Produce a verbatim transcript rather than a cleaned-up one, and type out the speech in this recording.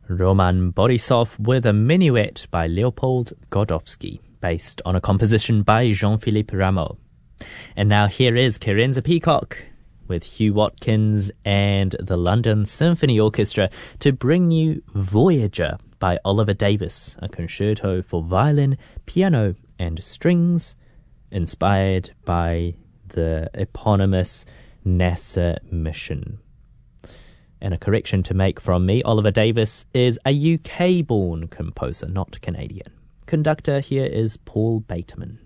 Roman Borisov with a Minuet by Leopold Godowsky, based on a composition by Jean-Philippe Rameau. And now here is Carenza Peacock with Hugh Watkins and the London Symphony Orchestra to bring you Voyager by Oliver Davies, a concerto for violin, piano and strings, inspired by the eponymous NASA mission. And a correction to make from me, Oliver Davies is a U K-born composer, not Canadian. Conductor here is Paul Bateman.